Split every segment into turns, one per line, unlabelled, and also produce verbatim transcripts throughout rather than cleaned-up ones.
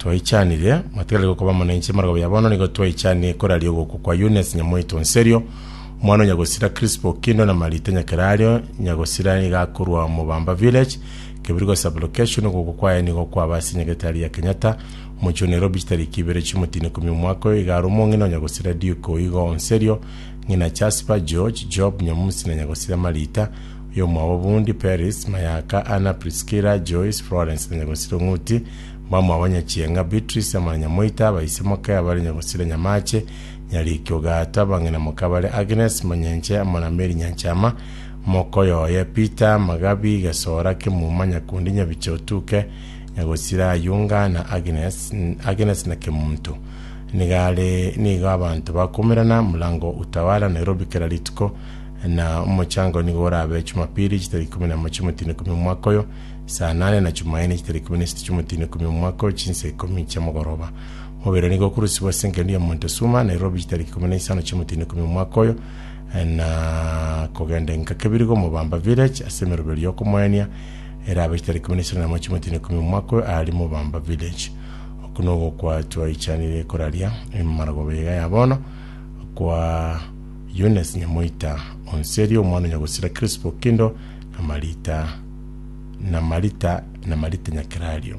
twaichanire matigale gokoba monenche marago yabono nigo twaichanie korali ogoko kwa Eunice Nyamoito Onserio mwana nyagosira Crispo Kindo na Malita Nyakarario nyagosira igakurwa Mubamba Village kebirigo sublocation ogoko kwa nigo kwa basi nyagetari ya Kenyatta mucho Nairobi tariki ibere chimutine kumi mwako igarumo ngino nyagosira Diuko Igo Onserio ngina Jasper George Job Nyamusi na nyagosira Malita yo mwawo bundi Paris Mayaka Anna Priscilla Joyce Florence na nyagosira Nguti mama abanyakiyenga Beatrice Amanyamoita bahisemo kaya bari nyagosira Nyamache nyari kyogata bangena mukabale Agnes Manyenche Amanameri Nyanchama mokoyo ya Peter Magabi Gasora ke mumanya kundi nyabichotuke nyagosira Yunga na Agnes Agnes na Kemuntu nigale niga abantu bakomerana mulango utawala Nairobi Keralitiko na umochango nigora abe Jumapili kitari kumi na moja kumi mwakoyo saa nane na Jumanne kitari kumi na sita kumi mwako chinse kumi cha mugoroba mubere nigo kurusi wasenge ndiye Montezuma Nairobi kitari kumi na tano kumi mwakoyo na kogende nkakebirigo Mubamba Village asemerubeli yoko mwenia era abe kitari kumi na moja kumi mwako ali Mubamba Village okunogo kwa twaichanire koralia marago bega yabono kwa Eunice Nyamoito Onserio mwana nyagosira Crispo Kindo na Malita na Malita na Malita Nyakarario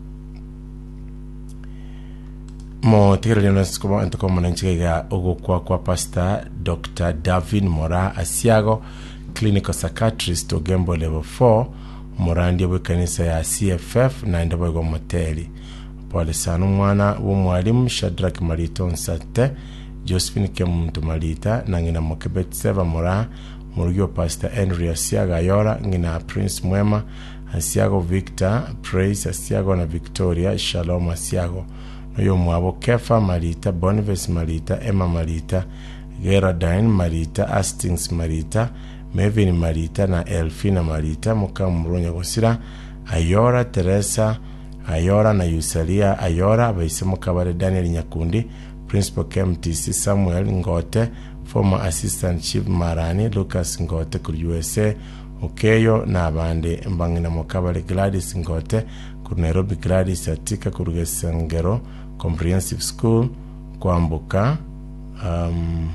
mo tigere lino sikoba ntoko mwananchiga ogo kwa kwa Pastor Doctor Davin Mora Asiago clinical psychiatrist Ogembo level four Morandi bwe kanisa ya C F F na ndabo go moteli pole sana mwana wo mwalimu Shadrack Malita Onsate Josephine Kemuntu Malita nangina mokebet seva Mora Murugyo Pastor Henry Asiago Ayora ngina Prince Mwema Asiago Victor Praise Asiago na Victoria Shalom Asiago noyo mwabo Kefa Malita Boniface Malita Emma Malita Gerardine Malita Hastings Malita Mevin Malita na Elfina Malita muka Muronya Gosira Ayora Teresa Ayora na Yusalia Ayora baisemo kabare Daniel Nyakundi Principal K M T C Samuel Ngote former Assistant Chief Marani Lucas Ngote ku U S A Okeyo na abande mbangina mukabale Gladys Ngote ku Nairobi Gladys Atika ku Rugesengero Comprehensive School kwambuka um,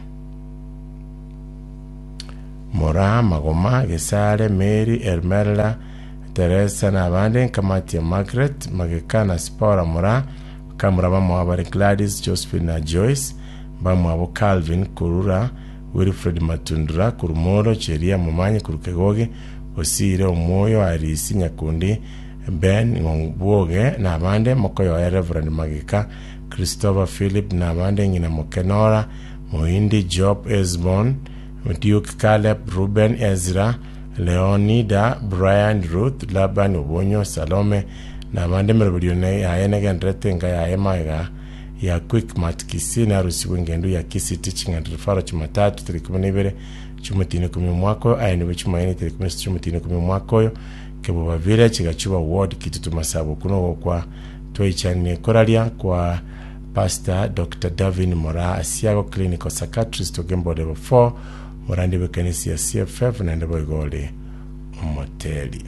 Mora Magoma Gesare Mary Elmerla Teresa na abande kamati ya Margaret Magekana Spora Mora kamura bamwabare Gladys Josephine na Joyce bamwabo Calvin Kurura Wilfred Matundura Kurumoro Cheria Mumanye Kurukegoge Osire Omoyo Arisi Nyakundi Ben Ngboge na abande mokoyo ya Reverend Magika Christopher Philip na abande ngina Mokenora Moindi Job Esbon Duke Caleb Ruben Ezra Leonida Brian Ruth Laban Obonyo Salome na abande merobiyone ya enegen retenga ya emaga ya quick mat kisina rusibu ngendu ya kisi teaching and referral chumatatu tirikumene chumutine kumi mwako ayini bichumaine tirikumene chumutine kumi mwako kebo vile chigachuba ward kitutu masabo kuno kwa toichane koralia kwa Pastor Doctor Davin Mora Asiago clinical psychiatrist Ogembo level four Morandi bekanisi ya C F F na ndabo igole moteli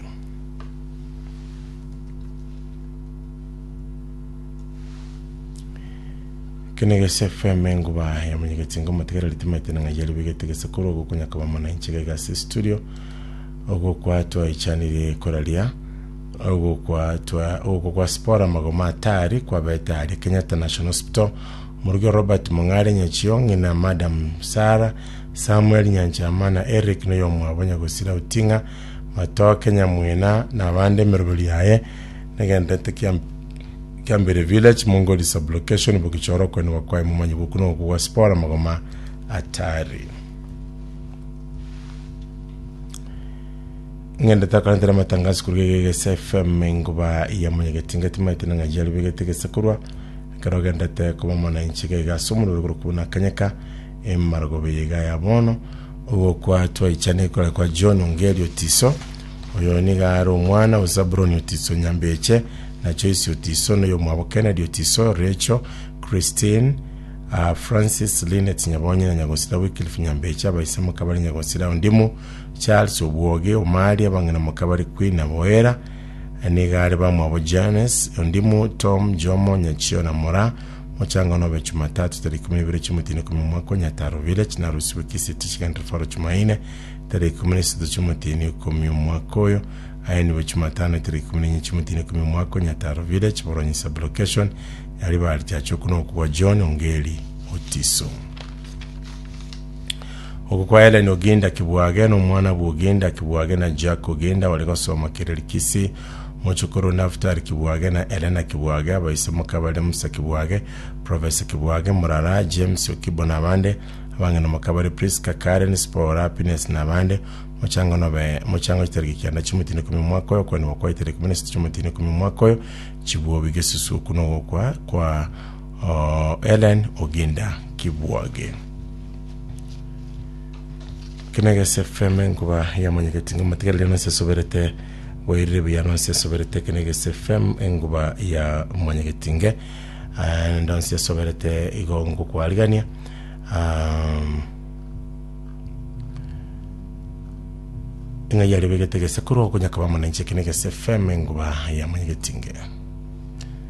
kenege C F M nguba ya munyegetingo mategera litimete na ngajeli bigetegese kuro gukunya kaba mona inchega ga studio ogo kwa to ichanire koralia ogo kwa to ogo kwa Spora Magoma Tari kwa Betari Kenyatta National Hospital Murugo Robert Mungare Nyachiongi na Madam Sara Samuel Nyanchama na Eric noyo mwabanya gusira utinga matoke Nyamwena na bande merubuli yae negandete kiam Kambere Village Mongoli sublocation bukichoro kwenu wakwae mumanyi bukuno kwa Spora Magoma Atari ngenda takalantera matangazo kurugege S F M nguba ya munyegetinga timaite nga jali bigete sekurwa karogenda te ko mona inchige ga sumuru kurukuna kanyaka emargo beyega ya bono uwo kwa twa ichane kwa kwa John Ongelio Tiso oyo ni garo mwana uzabroni Tiso Nyambeche na Joyce Tiso no yo mwabo Kennedy Tiso Rachel Christine uh, Francis Linet Nyabonye na Nyagosira Wycliffe Nyambeche abayisemo kabari Nyagosira ndimu Charles Obuoge Omari abangana mukabari Queen Aboera nigari ba mwabo Janes Ondimu Tom Jomo Nyachio na Mora Mochanga nobe Jumatatu tarehe kumi na mbili chumutini kumi mwako Nyataro Village na rusiwe kisiti chikandri faro chumaine tarehe kumi na sita chumutini kumi mwako yo ayeni we Jumatano tarehe kumi na nne chumutini kumi mwako Nyataro Village Boronyi sublocation yaliba alitiacho kuno kuwa John Ongeli Otiso Okukwa Ellen Oginda Kibwage no mwana Bugenda Kibwage na Jack Oginda waliko soma Kirelikisi Mochukuru Naftar Kibwage na Elena Kibwage abayisemo kabale Musa Kibwage Professor Kibwage Murara James Okibo nabande abange no makabale Priska Karen Sport Happiness nabande Mochanga no be Mochanga teriki na chumutini kumi mwako yo kwa ni wakwa teriki kumi na sita chumutini kumi mwako yo chibuo bigesusu kuno kwa kwa uh, Ellen Oginda Kibwage Kinege S F M kuba ya mwenyeketinga matikali ya nase soberete wairibu ya nase soberete Kinege S F M nguba ya mwenyeketinga ndansi soberete igo ngu kwa aligania um, inga yari begete sekuru kunya kaba mwenyeketinga Kinege S F M nguba ya mwenyeketinga